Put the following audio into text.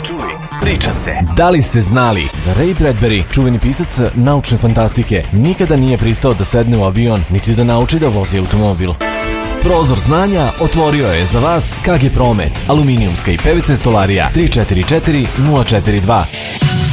čuli, priča se. Da li ste znali da Ray Bradbury, čuveni pisac naučne fantastike, nikada nije pristao da sedne u avion, niti da nauči da vozi automobil? Prozor znanja otvorio je za vas KG Promet, aluminijumska i PVC stolarija 344 042.